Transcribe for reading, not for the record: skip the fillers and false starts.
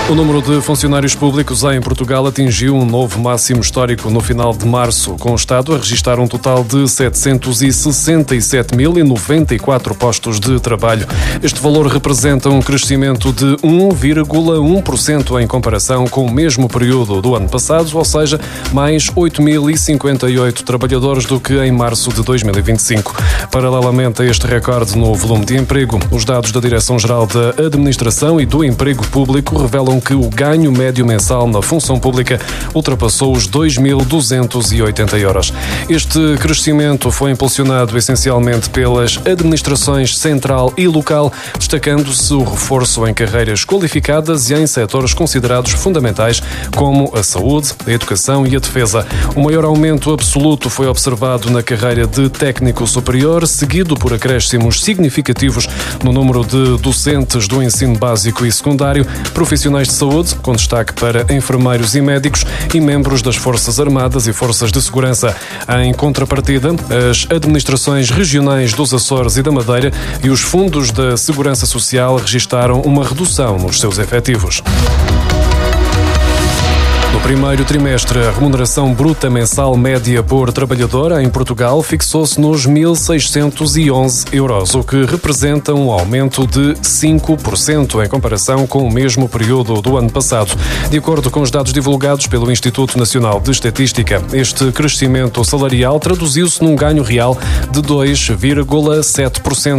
O número de funcionários públicos em Portugal atingiu um novo máximo histórico no final de março, com o Estado a registrar um total de 767.094 postos de trabalho. Este valor representa um crescimento de 1,1% em comparação com o mesmo período do ano passado, ou seja, mais 8.058 trabalhadores do que em março de 2025. Paralelamente a este recorde no volume de emprego, os dados da Direção-Geral da Administração e do Emprego Público revelam que o ganho médio mensal na função pública ultrapassou os 2.280 euros. Este crescimento foi impulsionado essencialmente pelas administrações central e local, destacando-se o reforço em carreiras qualificadas e em setores considerados fundamentais, como a saúde, a educação e a defesa. O maior aumento absoluto foi observado na carreira de técnico superior, seguido por acréscimos significativos no número de docentes do ensino básico e secundário, profissionais de saúde, com destaque para enfermeiros e médicos, e membros das Forças Armadas e Forças de Segurança. Em contrapartida, as administrações regionais dos Açores e da Madeira e os fundos da Segurança Social registaram uma redução nos seus efetivos. No primeiro trimestre, a remuneração bruta mensal média por trabalhador em Portugal fixou-se nos 1.611 euros, o que representa um aumento de 5% em comparação com o mesmo período do ano passado. De acordo com os dados divulgados pelo Instituto Nacional de Estatística, este crescimento salarial traduziu-se num ganho real de 2,7%.